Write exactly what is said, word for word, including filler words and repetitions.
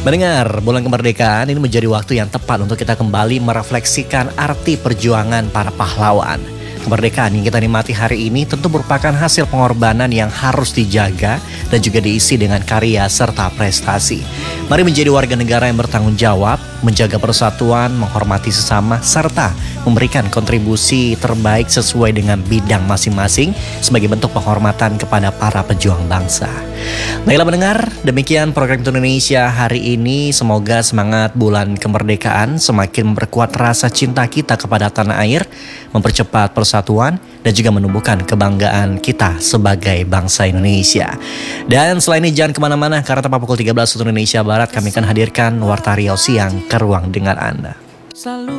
Mendengar bulan kemerdekaan ini menjadi waktu yang tepat untuk kita kembali merefleksikan arti perjuangan para pahlawan. Kemerdekaan yang kita nikmati hari ini tentu merupakan hasil pengorbanan yang harus dijaga dan juga diisi dengan karya serta prestasi. Mari menjadi warga negara yang bertanggung jawab, menjaga persatuan, menghormati sesama, serta memberikan kontribusi terbaik sesuai dengan bidang masing-masing sebagai bentuk penghormatan kepada para pejuang bangsa. Baiklah mendengar, demikian program Indonesia hari ini. Semoga semangat bulan kemerdekaan semakin memperkuat rasa cinta kita kepada tanah air, mempercepat persatuan, dan juga menumbuhkan kebanggaan kita sebagai bangsa Indonesia. Dan selain ini jangan kemana-mana, karena tepat pukul tiga belas waktu Indonesia Barat kami akan hadirkan Warta Riau Siang ke ruang dengar Anda. Selalu